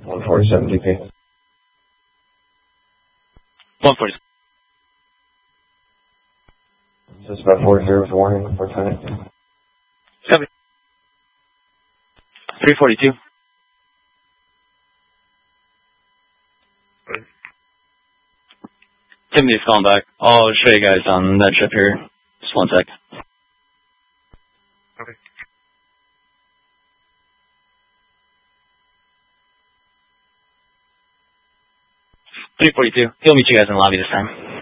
147 DP. 140. Just about 40 with warning, Lieutenant. Copy. 342. Timothy's calling back. I'll show you guys on that ship here. Just one sec. Okay. 342. He'll meet you guys in the lobby this time.